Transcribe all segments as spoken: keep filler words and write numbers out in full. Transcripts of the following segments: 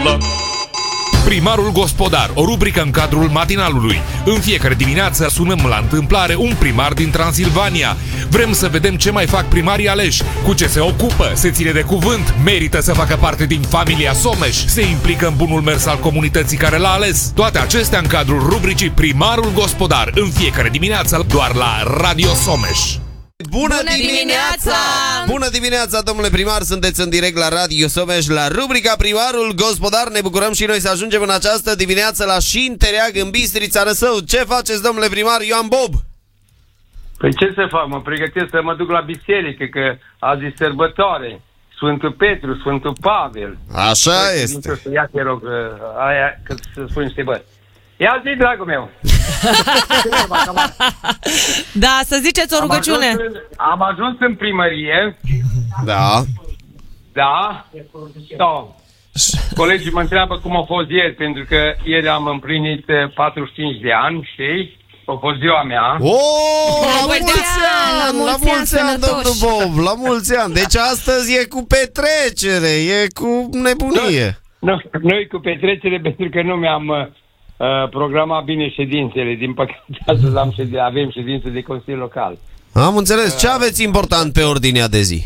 la... Primarul Gospodar, o rubrică în cadrul matinalului. În fiecare dimineață sunăm la întâmplare un primar din Transilvania. Vrem să vedem ce mai fac primarii aleși, cu ce se ocupă, se ține de cuvânt, merită să facă parte din familia Someș, se implică în bunul mers al comunității care l-a ales. Toate acestea în cadrul rubricii Primarul Gospodar, în fiecare dimineață doar la Radio Someș. Bună, Bună dimineața! Bună dimineața, domnule primar, sunteți în direct la Radio Someș, la rubrica Primarul Gospodar. Ne bucurăm și noi să ajungem în această dimineață la Șintereag, în Bistrița Năsău. Ce faceți, domnule primar Ioan Bob? Păi ce să fac? Mă pregătesc să mă duc la biserică, că azi e sărbătoare. Sfântul Petru, Sfântul Pavel. Așa este. Ia te rog, aia, că să spui niște bări. Ia zi, dragul meu. Da, să ziceți o rugăciune. Am ajuns, am ajuns în primărie. Da. Da. Da. Colegii mă întreabă cum a fost ieri, pentru că ieri am împlinit patruzeci și cinci de ani, știi? A fost ziua mea. Oh, la mulți ani, la mulți ani, domnul Bob, la mulți ani. Deci astăzi e cu petrecere, e cu nebunie. Nu, nu e cu petrecere, pentru că nu mi-am uh, programat bine ședințele. Din păcate, astăzi am ședin, avem ședințe de Consiliu Local. Am înțeles. Ce aveți important pe ordinea de zi?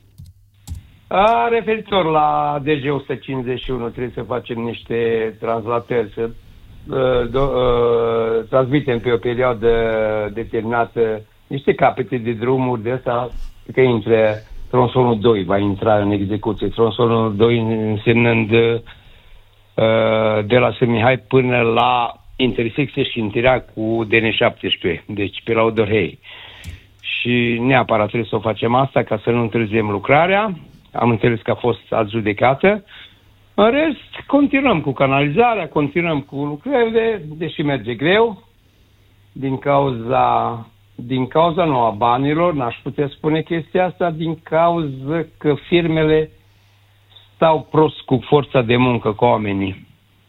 A, referitor la D G o sută cincizeci și unu, trebuie să facem niște translatări, să uh, do, uh, transmitem pe o perioadă determinată niște capete de drumuri de ăsta, că intră tronsonul doi, va intra în execuție. Tronsonul doi însemnând uh, de la Sămihai până la intersecție și Șintereag cu D N șaptesprezece, deci pe la Odorhei. Și neapărat trebuie să o facem asta ca să nu întârziem lucrarea. Am înțeles că a fost adjudecată. În rest, continuăm cu canalizarea, continuăm cu lucrările, deși merge greu, din cauza, din cauza nu a banilor, n-aș putea spune chestia asta, din cauza că firmele stau prost cu forța de muncă, cu oamenii.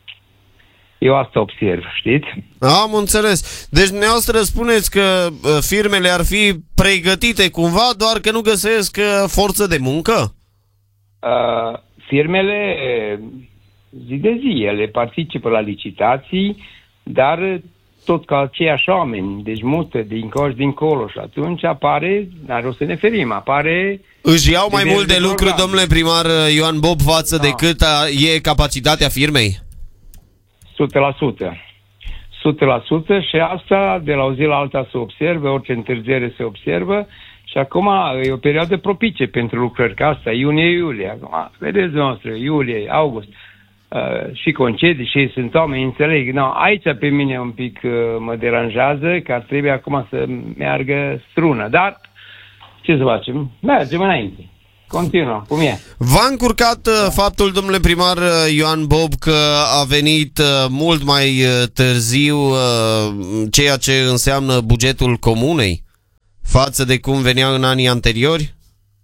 Eu asta observ, știți? Am înțeles. Deci dumneavoastră spuneți că firmele ar fi pregătite cumva, doar că nu găsesc forță de muncă? Uh, firmele zi de zi, ele participă la licitații, dar tot ca aceiași oameni, deci mută din coș dincolo și atunci apare, n-are o să ne ferim, apare... Își iau mai mult de, de lucru, program. Domnule primar Ioan Bob, față da. de cât a, e capacitatea firmei? o sută la sută. o sută la sută și asta de la o zi la alta se observă, orice întârziere se observă. Și acum e o perioadă propice pentru lucrări, ca asta, iunie-iulie. Acum, vedeți noastră, iulie, august, uh, și concedii, și ei sunt oameni, înțeleg. No, aici pe mine un pic uh, mă deranjează, că ar trebui acum să meargă strună. Dar, ce să facem? Mergem înainte. Continuă, cum e. V-a încurcat uh, faptul, domnule primar uh, Ioan Bob, că a venit uh, mult mai uh, târziu uh, ceea ce înseamnă bugetul comunei? Față de cum venea în anii anteriori?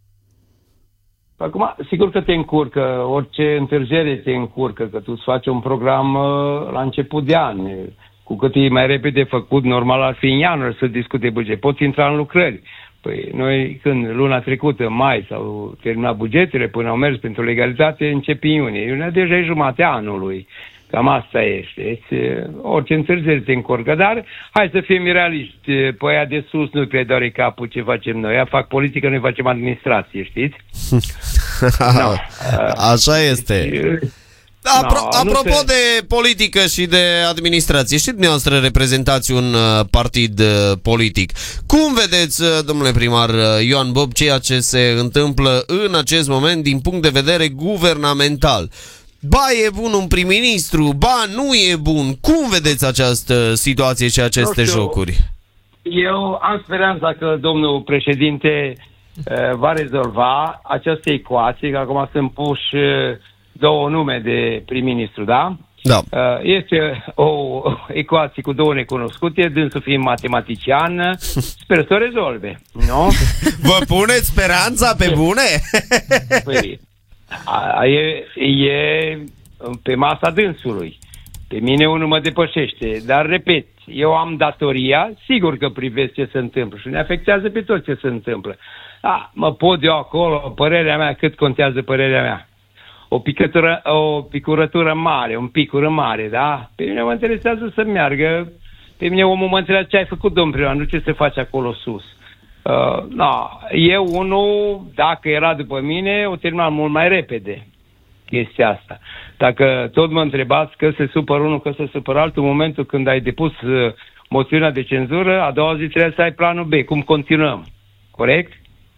Acum, sigur că te încurcă, orice întârziere te încurcă, că tu îți faci un program uh, la început de an. Cu cât e mai repede făcut, normal ar fi în ianuarie să discute buget. Poți intra în lucrări. Păi noi, când luna trecută, mai, s-au terminat bugetele, până au mers pentru legalitate, începe în iunie. Iunie deja e jumatea anului. Cam asta este. Orice întârziere te încurcă, dar hai să fim realiști. Pe aia de sus nu prea doare capul ce facem noi. Ea fac politică, noi facem administrație, știți? no. Așa este. Apro- no, apropo se... de politică și de administrație, știți, dumneavoastră reprezentați un uh, partid uh, politic. Cum vedeți, uh, domnule primar uh, Ioan Bob, ceea ce se întâmplă în acest moment din punct de vedere guvernamental? Ba e bun un prim-ministru, ba nu e bun. Cum vedeți această situație și aceste știu, jocuri? Eu am speranța că domnul președinte uh, va rezolva această ecuație, că acum sunt puși uh, două nume de prim-ministru, da? Da. Uh, este o ecuație cu două necunoscute, dânsul fiind matematician, sper să o rezolve, nu? Vă puneți speranța pe bune? Păi, a, e, e pe masa dânsului. Pe mine unul mă depășește, dar repet, eu am datoria, sigur că privesc ce se întâmplă și ne afectează pe tot ce se întâmplă. Da, mă pot eu acolo, părerea mea, cât contează părerea mea. o picătură, o picurătură mare, un picură mare, da? Pe mine mă interesează să meargă. Pe mine omul mă întreabă ce ai făcut, domn primar, nu ce se face acolo sus. Uh, na, eu, unul, dacă era după mine, o terminam mult mai repede chestia asta. Dacă tot mă întrebați că se supără unul, că se supără altul, în momentul când ai depus uh, moțiunea de cenzură, a doua zi trebuie să ai planul B. Cum continuăm? Corect?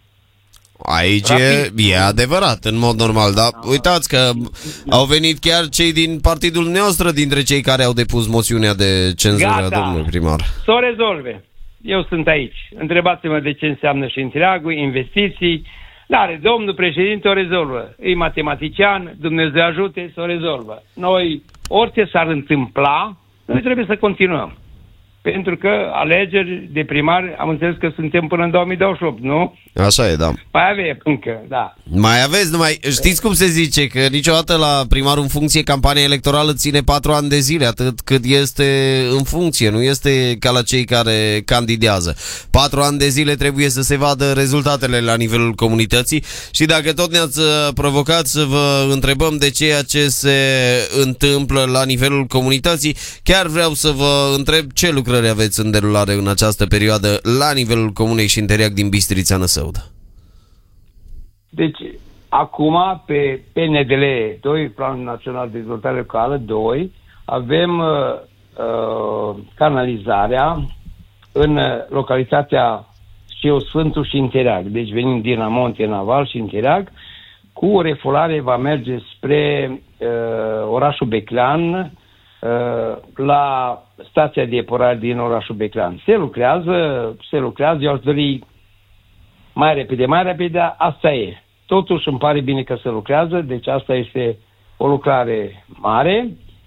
Aici e, e adevărat, în mod normal, dar uitați că au venit chiar cei din partidul nostru, dintre cei care au depus moțiunea de cenzură, domnule primar. Să o rezolve. Eu sunt aici. Întrebați-mă de ce înseamnă și întreagul, investiții. Dar domnul președinte o rezolvă. E matematician, Dumnezeu ajute, să o rezolvă. Noi, orice s-ar întâmpla, noi trebuie să continuăm. Pentru că alegeri de primari, am înțeles că suntem până în două mii douăzeci și opt, nu? Așa e, da. Mai avem încă, da. Mai aveți, numai, știți cum se zice, că niciodată la primarul în funcție campania electorală ține patru ani de zile, atât cât este în funcție, nu este ca la cei care candidează. Patru ani de zile trebuie să se vadă rezultatele la nivelul comunității și dacă tot ne-ați provocat să vă întrebăm de ceea ce se întâmplă la nivelul comunității, chiar vreau să vă întreb ce lucrări aveți în derulare în această perioadă la nivelul Comunei Șinteriac din Bistrița Năsăud. Deci, acum, pe P N D L doi, Planul Național de Dezvoltare Locală doi, avem uh, uh, canalizarea în localitatea Șeu Sfântul Șinteriac. Deci, venind din Amonte, Naval, Șinteriac, cu refulare va merge spre uh, orașul Beclean, uh, la stația de epurare din orașul Beclean. Se lucrează, se lucrează, eu aș dori mai repede, mai repede, asta e. Totuși îmi pare bine că se lucrează, deci asta este o lucrare mare.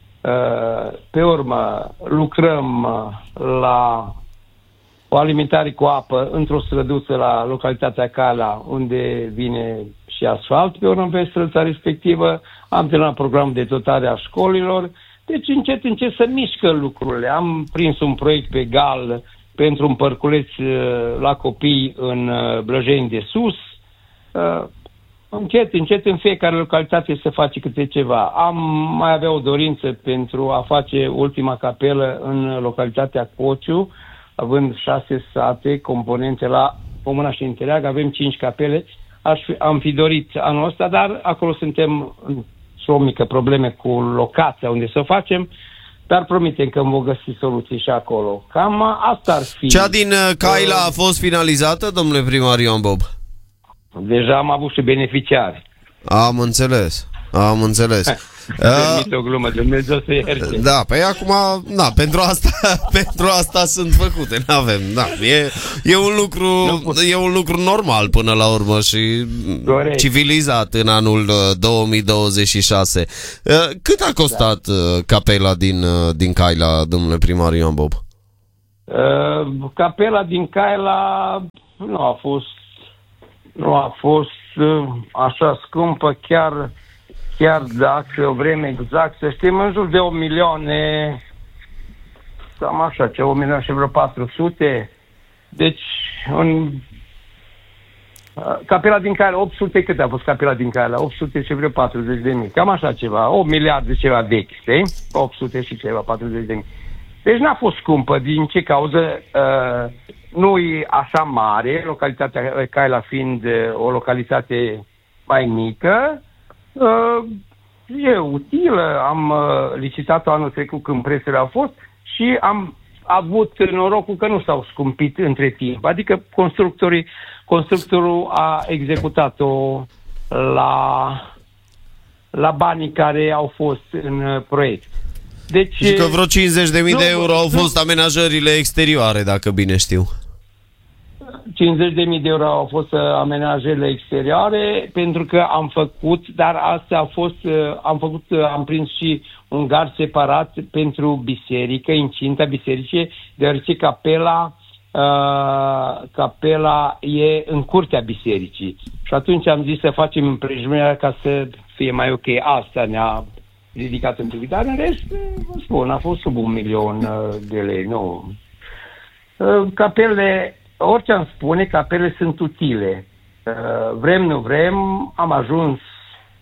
Pe urmă, lucrăm la o alimentare cu apă într-o străduță la localitatea Cala, unde vine și asfalt. Pe urmă, pe străduța respectivă, am terminat programul de dotare a școlilor. Deci încet, încet să mișcă lucrurile. Am prins un proiect pe Gal pentru un părculeț la copii în Blăjeni de Sus. Încet, încet în fiecare localitate se face câte ceva. Am mai avea o dorință pentru a face ultima capelă în localitatea Cociu, având șase sate componente la Comuna Șinteriac, avem cinci capele. Aș fi, am fi dorit anul ăsta, dar acolo suntem o mică probleme cu locația unde să o facem, dar promitem că vom găsi soluții și acolo. Cam asta ar fi. Cea din Caila a fost finalizată, domnule primar Ioan Bob? Deja am avut și beneficiari. Am înțeles, am înțeles. Permit o glumă, Dumnezeu să ierte. Da, păi acum, na, pentru asta, pentru asta sunt făcute, n-avem, da, e, e un lucru, e un lucru normal până la urmă și corect, civilizat în anul două mii douăzeci și șase. Cât a costat da. capela din, din Caila, domnule primar Ioan Bob? Uh, capela din Caila nu a fost, nu a fost uh, așa scumpă, chiar Chiar dacă vrem exact să știm, în jur de o milioane, cam așa, ce o milioane și vreo patru sute. Deci, în capela din Caila, opt sute, cât a fost capela din Caila? opt sute și vreo patruzeci de mii. Cam așa ceva, o miliard de ceva vechi, știi? opt sute și ceva, patruzeci de mii. Deci n-a fost scumpă, din ce cauză uh, nu e așa mare, localitatea Caila fiind uh, o localitate mai mică. Uh, e utilă, am uh, licitat-o anul trecut când prețurile au fost și am avut norocul că nu s-au scumpit între timp. Adică constructorii, constructorul a executat-o la, la banii care au fost în uh, proiect. Deci, și că vreo cincizeci de mii de euro au fost amenajările exterioare, dacă bine știu. cincizeci de mii de euro au fost amenajările exterioare pentru că am făcut, dar asta a fost, am făcut, am prins și un gard separat pentru biserică, incinta bisericii, deoarece capela, uh, capela e în curtea bisericii. Și atunci am zis să facem împrejurimea ca să fie mai ok. Asta ne-a ridicat un pic, dar în rest, vă spun, a fost sub un milion de lei, nu. Uh, capele, orice am spune, capele sunt utile. Vrem, nu vrem, am ajuns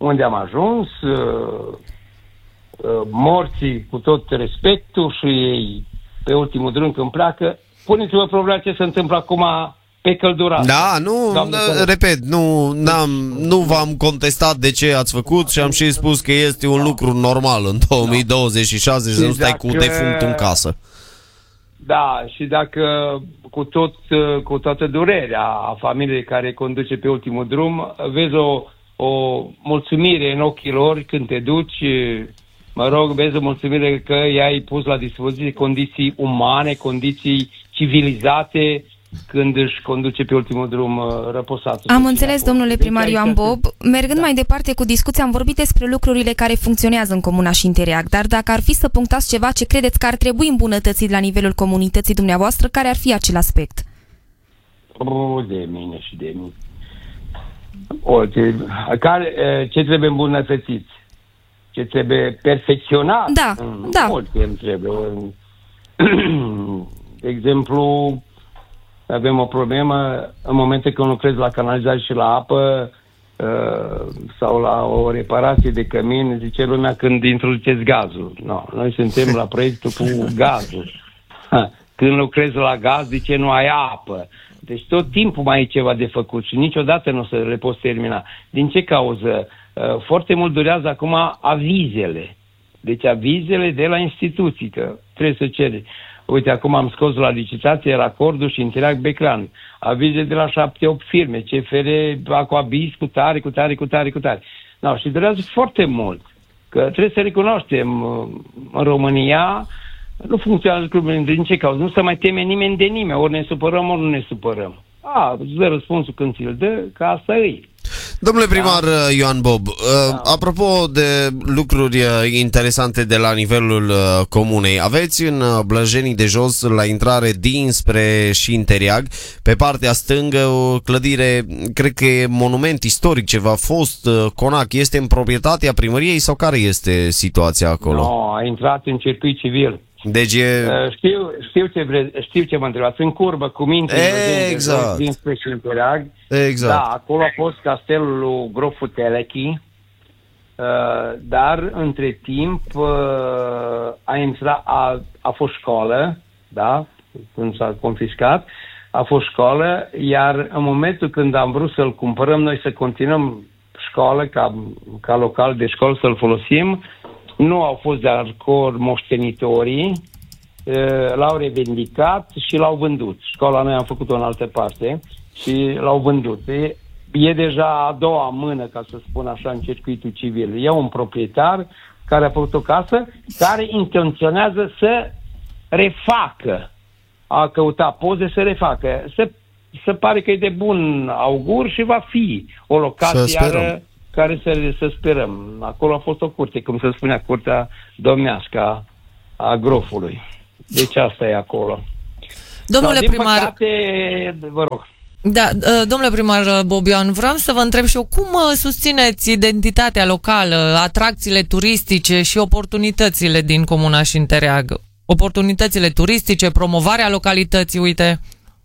unde am ajuns, uh, uh, morții cu tot respectul și ei pe ultimul drum când pleacă. Puneți-vă problema ce se întâmplă acum pe Călduraș. Da, nu, Doamne, n- repet, nu, n-am, nu v-am contestat de ce ați făcut și am și spus că este un lucru normal în două mii douăzeci și șase să Și nu stai dacă- cu defunctul în casă. Da, și dacă cu, tot, cu toată durerea a familiei care conduce pe ultimul drum, vezi o, o mulțumire în ochii lor când te duci, mă rog, vezi o mulțumire că i-ai pus la dispoziție condiții umane, condiții civilizate, când își conduce pe ultimul drum răposatul. Am înțeles, domnule primar Ioan Bob. Mergând da. mai departe cu discuția, am vorbit despre lucrurile care funcționează în Comuna Șintereag, dar dacă ar fi să punctați ceva ce credeți că ar trebui îmbunătățit la nivelul comunității dumneavoastră, care ar fi acel aspect? O, de mine și de mine. O, ce, care, ce trebuie îmbunătățit? Ce trebuie perfecționat? Da, da. Multe îmi trebuie. De exemplu, avem o problemă în momentul când lucrezi la canalizare și la apă uh, sau la o reparație de cămin, zice lumea când introduceți gazul. No, noi suntem la proiectul cu gazul. Ha, când lucrezi la gaz, zice nu ai apă. Deci tot timpul mai e ceva de făcut și niciodată nu o să le poți termina. Din ce cauză? Uh, foarte mult durează acum avizele. Deci avizele de la instituții, că trebuie să ceri. Uite, acum am scos la licitație racordul și Șintereag Becran. Avize de la șapte opt firme, C F R, Aquabis, cu tare, cu tare, cu tare, cu tare. No, și durează foarte mult. Că trebuie să recunoaștem, în România nu funcționează lucrurile. Din ce cauză? Nu se mai teme nimeni de nimeni. Ori ne supărăm, ori nu ne supărăm. A, îți dă răspunsul când ți-l dă, că asta e. Domnule primar da. Ioan Bob, da. apropo de lucruri interesante de la nivelul comunei, aveți în Blăjenii de Jos, la intrare dinspre Șintereag, pe partea stângă, o clădire, cred că e monument istoric, ceva fost, Conac, este în proprietatea primăriei sau care este situația acolo? Nu, no, a intrat în circuit civil. Deci e... Știu, știu, ce vre, știu ce mă întrebați. În curbă, cu minte, exact. dinspre Șintereag. Exact. Da, acolo a fost castelul lui Grofu Telechi, dar între timp a intrat, a, a fost școală, da, când s-a confiscat, a fost școală, iar în momentul când am vrut să-l cumpărăm, noi să continuăm școală, ca, ca local de școală să-l folosim, nu au fost de acord moștenitorii, l-au revendicat și l-au vândut. Școala noi am făcut-o în altă parte și l-au vândut. E, e deja a doua mână, ca să spun așa, în circuitul civil. E un proprietar care a făcut o casă care intenționează să refacă. A căutat poze să refacă. Se, se pare că e de bun augur și va fi o locație care să, să sperăm. Acolo a fost o curte, cum se spunea, curtea domnească a, a grofului. Deci asta e acolo. Domnule Dar, primar... Păcate, vă rog. Da, domnule primar Bob Ioan, vreau să vă întreb și eu, cum susțineți identitatea locală, atracțiile turistice și oportunitățile din Comuna Șintereag? Oportunitățile turistice, promovarea localității, uite.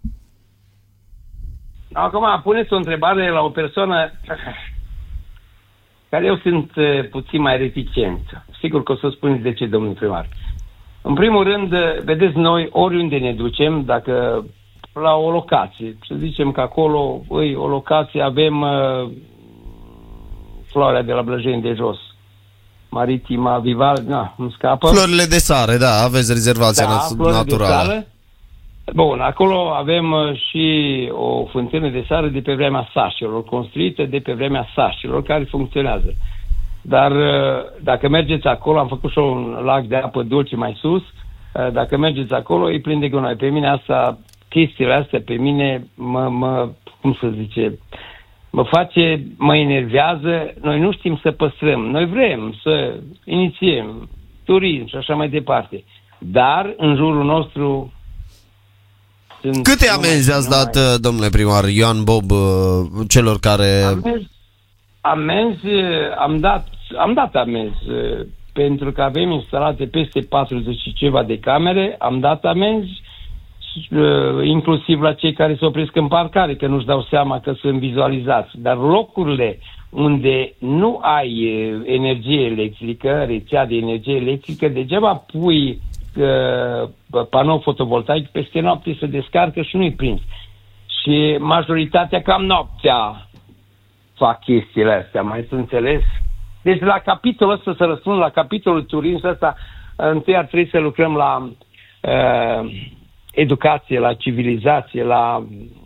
Acum puneți o întrebare la o persoană care eu sunt puțin mai reticent. Sigur că o să spuneți de ce, domnul primar. În primul rând, vedeți, noi oriunde ne ducem, dacă la o locație, să zicem că acolo, îi, o locație, avem uh, floarea de la Blăjeni de Jos, Maritima, Vival, na, nu scapă. Florile de sare, da, aveți rezervația da, naturală. Bun, acolo avem uh, și o fântână de sare de pe vremea sașilor, construită de pe vremea sașilor, care funcționează. Dar uh, dacă mergeți acolo, am făcut și un lac de apă dulce mai sus, uh, dacă mergeți acolo, e plin de gunoi. Pe mine asta, chestiile astea, pe mine mă, mă, cum să zice, mă face, mă enervează. Noi nu știm să păstrăm. Noi vrem să inițiem turism și așa mai departe. Dar în jurul nostru sunt... Câte amenzi ați dat, mai... domnule primar Ioan Bob, celor care... Amenzi, amenzi am dat, am dat amenzi pentru că avem instalate peste patruzeci și ceva de camere, am dat amenzi inclusiv la cei care se opresc în parcare, că nu-și dau seama că sunt vizualizați. Dar locurile unde nu ai energie electrică, rețea de energie electrică, degeaba pui uh, panou fotovoltaic peste noapte, se descarcă și nu-i prins. Și majoritatea cam noaptea fac chestiile astea, mai să înțeles? Deci la capitolul ăsta, să răspund la capitolul turism ăsta, întâi ar trebui să lucrăm la uh, educație, la civilizație, la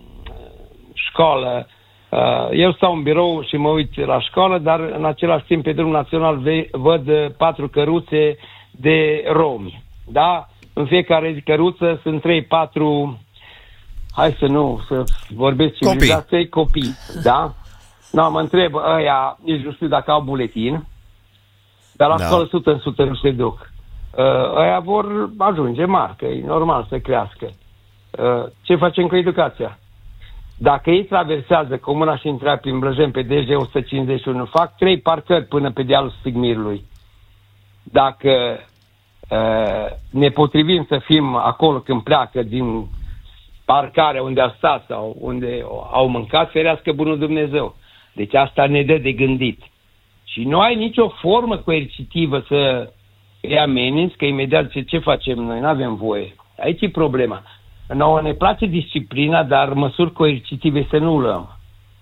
școală. Uh, eu stau în birou și mă uit la școală, dar în același timp pe drumul național ve- văd patru căruțe de romi. Da? În fiecare căruță sunt trei, patru, hai să nu, să vorbesc civilizație, copii. copii. Da? No, mă întreb, ăia, nici nu știu dacă au buletin, dar la da. școală sută în sută nu se duc. Uh, ăia vor ajunge mari, că e normal să crească. Uh, ce facem cu educația? Dacă ei traversează comuna și intră prin Blăjen pe D J o sută cincizeci și unu, fac trei parcări până pe dealul Sigmirului. Dacă uh, ne potrivim să fim acolo când pleacă din parcarea unde au stat sau unde au mâncat, ferească bunul Dumnezeu. Deci asta ne dă de gândit. Și nu ai nicio formă coercitivă să îi ameninți, că imediat ce, ce facem noi? Nu avem voie. Aici e problema. Nouă ne place disciplina, dar măsuri coercitive să nu luăm.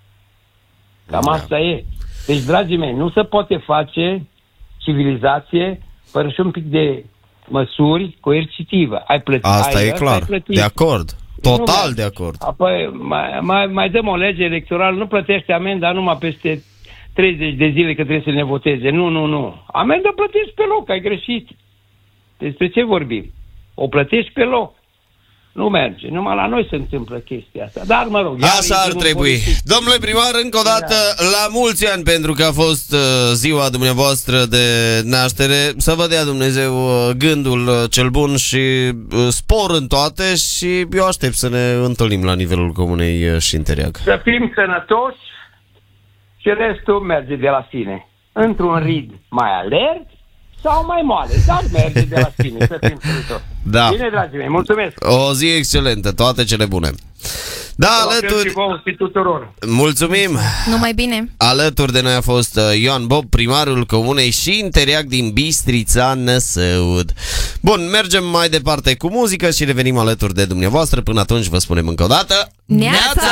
Cam asta e. Deci, dragii mei, nu se poate face civilizație fără și un pic de măsuri coercitive. Ai plătit. Asta ai, e clar. De acord. Total nu, de acord. Apoi mai, mai, mai dăm o lege electorală, nu plătește amenda numai peste treizeci de zile că trebuie să ne voteze. Nu, nu, nu. Amenda plătești pe loc, ai greșit. Despre ce vorbim? O plătești pe loc. Nu merge. Numai la noi se întâmplă chestia asta. Dar, mă rog... Așa ar trebui. Politic. Domnule primar, încă o dată, da. La mulți ani, pentru că a fost uh, ziua dumneavoastră de naștere. Să vă dea Dumnezeu uh, gândul uh, cel bun și uh, spor în toate și eu aștept să ne întâlnim la nivelul comunei uh, Șintereag. Să fim sănătoși și restul merge de la sine. Într-un rid mai alert sau mai moale, dar merge de la sine, să fim sănătoși. Da. Bine, dragii mei, mulțumesc! O zi excelentă, toate cele bune! Da, alături... Și vouă și tuturor! Mulțumim! Numai bine! Alături de noi a fost Ioan Bob, primarul comunei Șintereag din Bistrița Năsăud. Bun, mergem mai departe cu muzică și revenim alături de dumneavoastră. Până atunci vă spunem încă o dată... Neața!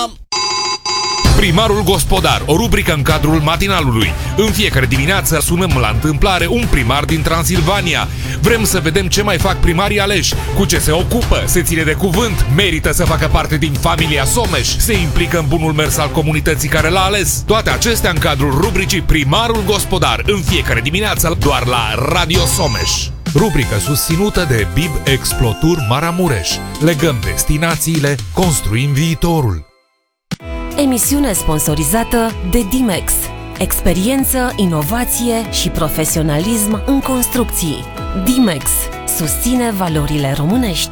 Primarul Gospodar, o rubrică în cadrul matinalului. În fiecare dimineață sunăm la întâmplare un primar din Transilvania. Vrem să vedem ce mai fac primarii aleși, cu ce se ocupă, se ține de cuvânt, merită să facă parte din familia Someș, se implică în bunul mers al comunității care l-a ales. Toate acestea în cadrul rubricii Primarul Gospodar, în fiecare dimineață doar la Radio Someș. Rubrică susținută de Bib Explotur Maramureș. Legăm destinațiile, construim viitorul. Emisiune sponsorizată de Dimex. Experiență, inovație și profesionalism în construcții. Dimex susține valorile românești.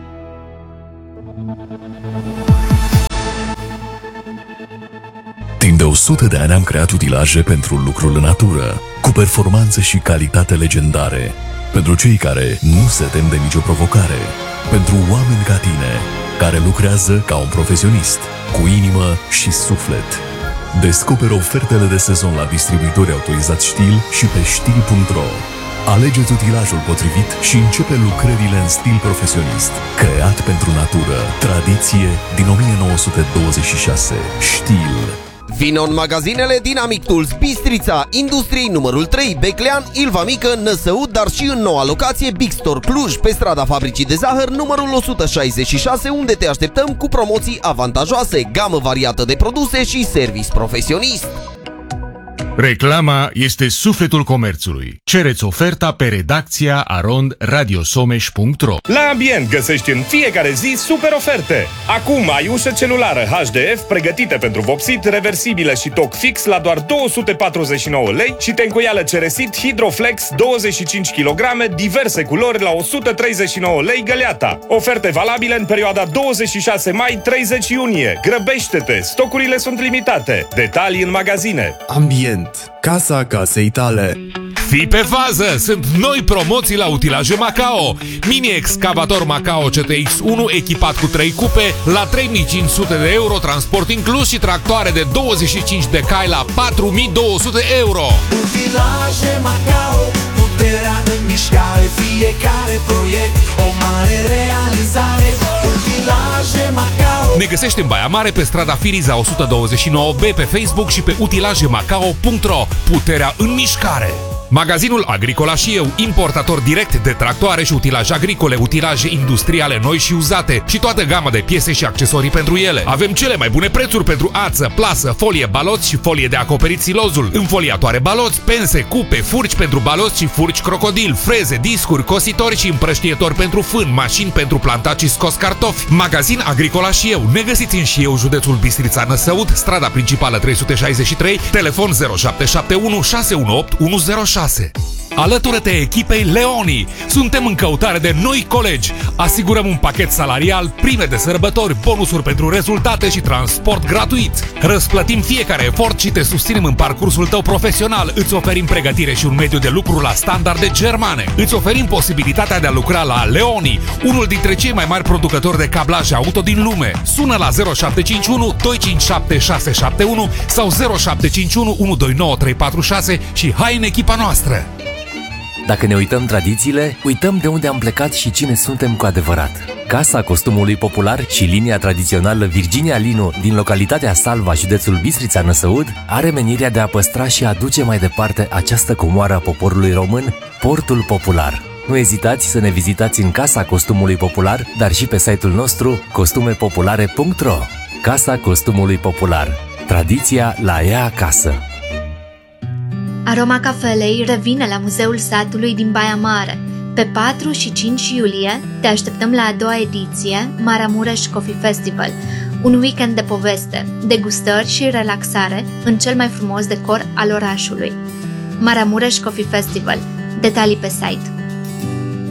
Timp de o sută de ani am creat utilaje pentru lucrul în natură, cu performanță și calitate legendare. Pentru cei care nu se tem de nicio provocare. Pentru oameni ca tine, care lucrează ca un profesionist, cu inimă și suflet. Descoperă ofertele de sezon la distribuitori autorizați Stihl și pe stihl punct ro. Alegeți utilajul potrivit și începe lucrările în stil profesionist. Creat pentru natură. Tradiție din o mie nouă sute douăzeci și șase. Stihl. Vino în magazinele Dynamic Tools Bistrița, Industriei numărul trei, Beclean, Ilva Mică, Năsăud, dar și în noua locație Big Store Cluj, pe strada Fabricii de Zahăr, numărul o sută șaizeci și șase, unde te așteptăm cu promoții avantajoase, gamă variată de produse și service profesionist. Reclama este sufletul comerțului. Cereți oferta pe redacția arond radiosomeș punct ro. La Ambient găsești în fiecare zi super oferte. Acum ai ușă celulară H D F pregătită pentru vopsit, reversibilă și toc fix la doar două sute patruzeci și nouă lei și tencuială ceresit Hydroflex douăzeci și cinci kilograme, diverse culori la o sută treizeci și nouă lei găleata. Oferte valabile în perioada douăzeci și șase mai - treizeci iunie. Grăbește-te, stocurile sunt limitate. Detalii în magazine. Ambient. Casa casei tale. Fii pe fază! Sunt noi promoții la utilaje Macao. Mini-excavator Macao C T X unu echipat cu trei cupe la trei mii cinci sute de euro, transport inclus, și tractoare de douăzeci și cinci de cai la patru mii două sute euro. Utilaje Macao, puterea în mișcare, fiecare proiect o mare realizare. Utilaje Macao. Ne găsești în Baia Mare pe strada Firiza o sută douăzeci și nouă B pe Facebook și pe utilaje macao punct ro. Puterea în mișcare. Magazinul Agricola și eu, importator direct de tractoare și utilaje agricole, utilaje industriale noi și uzate și toată gama de piese și accesorii pentru ele. Avem cele mai bune prețuri pentru ață, plasă, folie baloți și folie de acoperit silozul, înfoliatoare baloți, pense, cupe, furci pentru baloți și furci crocodil, freze, discuri, cositori și împrăștietori pentru fân, mașini pentru plantat și scos cartofi. Magazin Agricola și eu. Ne găsiți în Șieu, județul Bistrița Năsăud, strada principală trei sute șaizeci și trei, telefon zero șapte șapte unu șase unu opt unu zero șase. Alătură-te echipei Leoni. Suntem în căutare de noi colegi. Asigurăm un pachet salarial, prime de sărbători, bonusuri pentru rezultate și transport gratuit. Răsplătim fiecare efort și te susținem în parcursul tău profesional. Îți oferim pregătire și un mediu de lucru la standarde germane. Îți oferim posibilitatea de a lucra la Leoni, unul dintre cei mai mari producători de cablaje auto din lume. Sună la zero șapte cinci unu doi cinci șapte șase șapte unu sau zero șapte cinci unu unu doi nouă trei patru șase și hai în echipa noastră. Dacă ne uităm tradițiile, uităm de unde am plecat și cine suntem cu adevărat. Casa Costumului Popular și linia tradițională Virginia Linu din localitatea Salva, județul Bistrița Năsăud, are menirea de a păstra și a duce mai departe această comoară a poporului român, Portul Popular. Nu ezitați să ne vizitați în Casa Costumului Popular, dar și pe site-ul nostru costume populare punct ro. Casa Costumului Popular. Tradiția la ea acasă. Aroma Cafelei revine la Muzeul Satului din Baia Mare. Pe patru și cinci iulie te așteptăm la a doua ediție Maramureș Coffee Festival, un weekend de poveste, degustări și relaxare în cel mai frumos decor al orașului. Maramureș Coffee Festival. Detalii pe site.